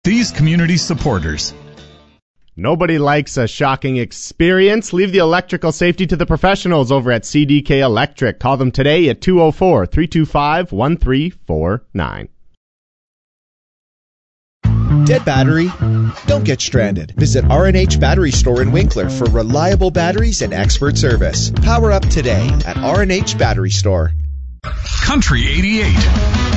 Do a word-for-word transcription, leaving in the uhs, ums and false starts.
These community supporters. Nobody likes a shocking experience. Leave the electrical safety to the professionals over at C D K Electric. Call them today at two oh four, three two five, one three four nine. Dead battery? Don't get stranded. Visit R and H Battery Store in Winkler for reliable batteries and expert service. Power up today at R and H Battery Store. Country eighty-eight.